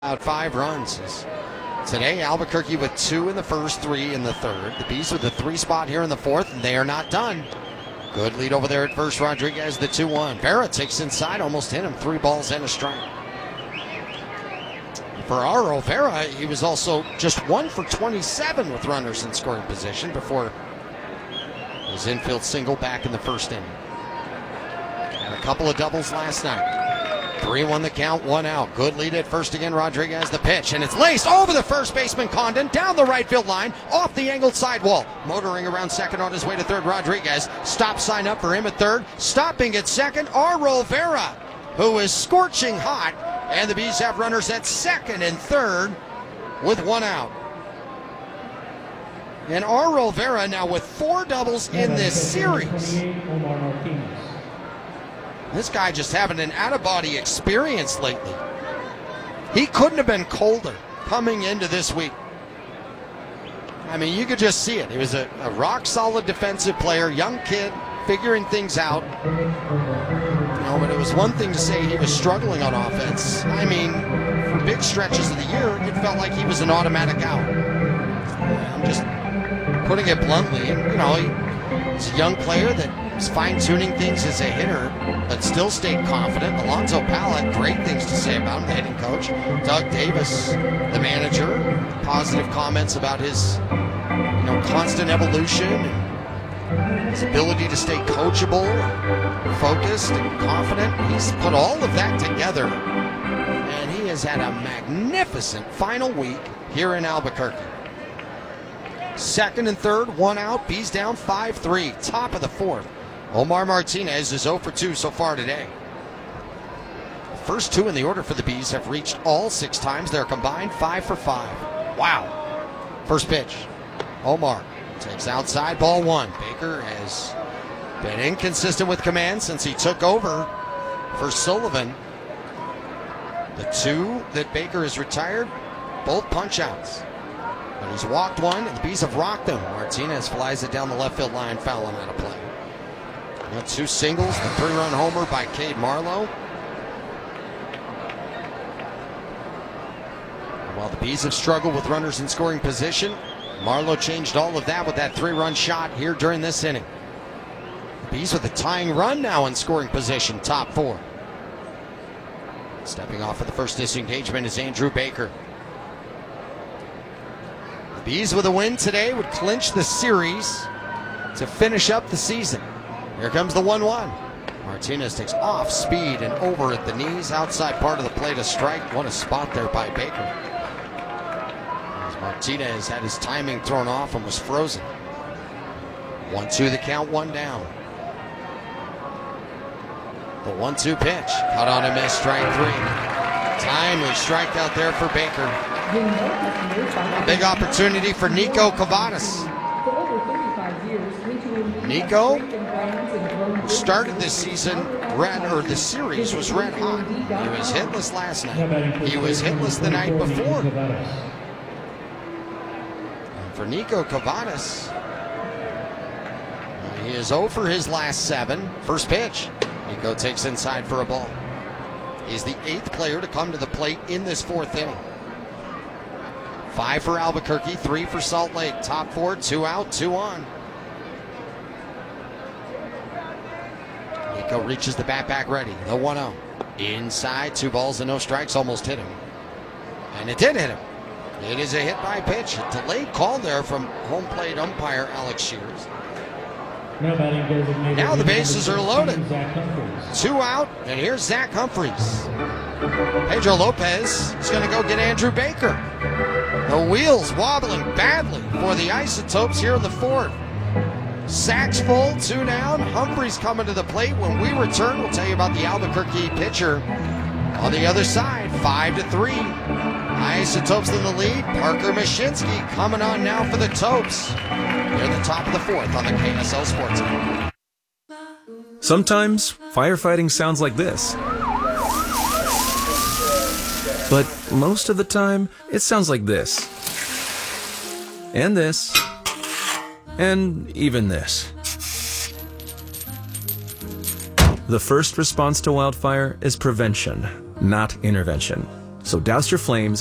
Out 5 runs. Today, Albuquerque with 2 in the first, 3 in the third. The Bees with the 3 spot here in the fourth, and they are not done. Good lead over there at first. Rodriguez, the 2-1. Vera takes inside, almost hit him. 3 balls and a strike. For Aro Vera, he was also just 1 for 27 with runners in scoring position before his infield single back in the first inning. Had a couple of doubles last night. 3-1 the count, 1 out. Good lead at first again. Rodriguez the pitch, and it's laced over the first baseman Condon, down the right field line, off the angled sidewall. Motoring around second on his way to third. Rodriguez, stop sign up for him at third. Stopping at second, Aro Vera, who is scorching hot, and the Bees have runners at second and third with 1 out. And Aro Vera now with 4 doubles in this series. This guy just having an out-of-body experience lately. He couldn't have been colder coming into this week. I mean, you could just see it. He was a rock-solid defensive player, young kid, figuring things out. But it was one thing to say he was struggling on offense. I mean, for big stretches of the year, it felt like he was an automatic out. I'm just putting it bluntly. He's a young player that is fine-tuning things as a hitter, but still stayed confident. Alonzo Pallett, great things to say about him, the hitting coach. Doug Davis, the manager, positive comments about his constant evolution, his ability to stay coachable, focused, and confident. He's put all of that together, and he has had a magnificent final week here in Albuquerque. Second and third, 1 out. Bees down 5-3. Top of the fourth. Omar Martinez is 0 for 2 so far today. First 2 in the order for the Bees have reached all 6 times. They're combined 5 for 5. Wow. First pitch. Omar takes outside, ball 1. Baker has been inconsistent with command since he took over for Sullivan. The 2 that Baker has retired, both punch outs. But he's walked 1, and the Bees have rocked him. Martinez flies it down the left field line, fouling out of play. 2 singles, the 3-run homer by Cade Marlowe. While the Bees have struggled with runners in scoring position, Marlowe changed all of that with that 3-run shot here during this inning. The Bees with a tying run now in scoring position, top 4. Stepping off for the first disengagement is Andrew Baker. The Bees with a win today would clinch the series to finish up the season. Here comes the 1-1. Martinez takes off speed and over at the knees, outside part of the plate, a strike. What a spot there by Baker. As Martinez had his timing thrown off and was frozen. 1-2 the count, 1 down. The 1-2 pitch, cut on a miss, strike 3. Timely strikeout there for Baker. Big opportunity for Nico Cavadas. Nico started this season the series was red hot. He was hitless last night. He was hitless the night before. And for Nico Cavadas, he is 0 for his last 7. First pitch, Nico takes inside for a ball. He's the 8th player to come to the plate in this 4th inning. 5 for Albuquerque, 3 for Salt Lake. Top 4, 2 out, 2 on. Nico reaches the bat back ready. The 1-0. Inside, 2 balls and no strikes. Almost hit him. And it did hit him. It is a hit by pitch. A delayed call there from home plate umpire Alex Shears. Now the bases are loaded. 2 out, and here's Zach Humphreys. Pedro Lopez is going to go get Andrew Baker. The wheels wobbling badly for the Isotopes here in the 4th. Sacks full, 2 down. Humphreys coming to the plate. When we return, we'll tell you about the Albuquerque pitcher on the other side. 5-3. Isotopes in the lead. Parker Mashinsky coming on now for the Topes. They're the top of the 4th on the KSL Sports Network. Sometimes firefighting sounds like this. But most of the time, it sounds like this. And this. And even this. The first response to wildfire is prevention, not intervention. So douse your flames